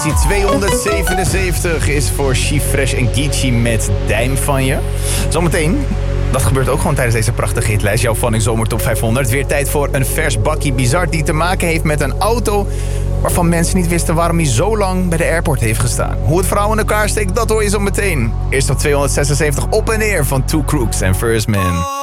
Positie 277 is voor She Fresh en Geechee met Dijm van je. Zometeen, dat gebeurt ook gewoon tijdens deze prachtige hitlijst. Jouw Funny Zomer Top 500. Weer tijd voor een vers bakkie bizar die te maken heeft met een auto waarvan mensen niet wisten waarom hij zo lang bij de airport heeft gestaan. Hoe het verhaal in elkaar steekt, dat hoor je zo meteen. Eerst op 276 op en neer van Two Crooks en First Man.